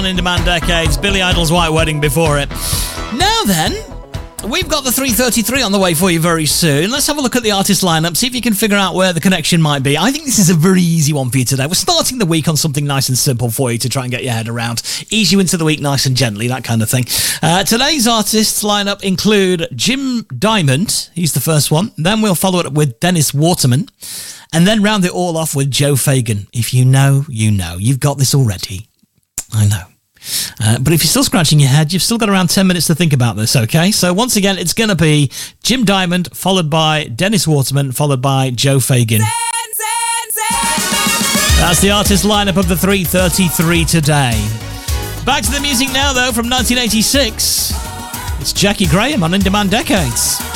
In Demand Decades, Billy Idol's White Wedding before it. Now then, we've got the 333 on the way for you very soon. Let's have a look at the artist lineup, see if you can figure out where the connection might be. I think this is a very easy one for you today. We're starting the week on something nice and simple for you to try and get your head around. Ease you into the week nice and gently, that kind of thing. Today's artists lineup include Jim Diamond, he's the first one. Then we'll follow it up with Dennis Waterman. And then round it all off with Joe Fagan. If you know, you know. You've got this already. I know. But if you're still scratching your head, you've still got around 10 minutes to think about this, okay? So once again, it's going to be Jim Diamond, followed by Dennis Waterman, followed by Joe Fagan. That's the artist lineup of the 333 today. Back to the music now, though, from 1986. It's Jackie Graham on In Demand Decades.